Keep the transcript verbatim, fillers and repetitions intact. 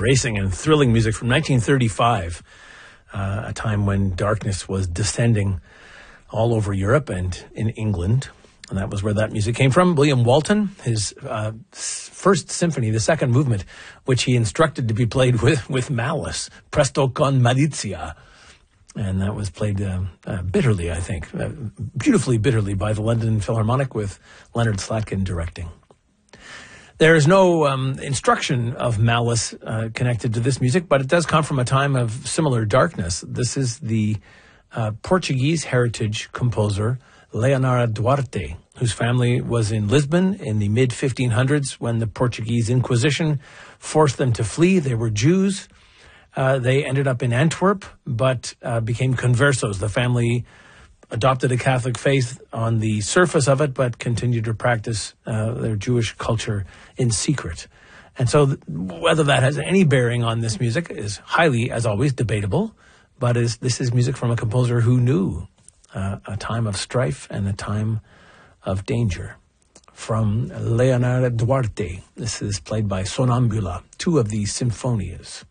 bracing and thrilling music from nineteen thirty-five, uh, a time when darkness was descending all over Europe and in England. And that was where that music came from. William Walton, his uh, first symphony, the second movement, which he instructed to be played with, with malice, Presto con malizia. And that was played uh, uh, bitterly, I think, uh, beautifully bitterly by the London Philharmonic with Leonard Slatkin directing. There is no um, instruction of malice uh, connected to this music, but it does come from a time of similar darkness. This is the uh, Portuguese heritage composer Leonardo Duarte, whose family was in Lisbon in the mid fifteen hundreds when the Portuguese Inquisition forced them to flee. They were Jews. Uh, they ended up in Antwerp, but uh, became conversos. The family adopted a Catholic faith on the surface of it, but continued to practice uh, their Jewish culture in secret. And so th- whether that has any bearing on this music is highly, as always, debatable, but is, this is music from a composer who knew uh, a time of strife and a time of danger. From Leonardo Duarte, this is played by Sonambula, two of the Sinfonias.